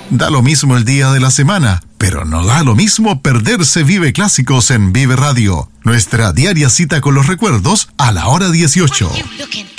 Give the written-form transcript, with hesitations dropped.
Da lo mismo el día de la semana, pero no da lo mismo perderse Vive Clásicos en Vive Radio. Nuestra diaria cita con los recuerdos a la hora 18.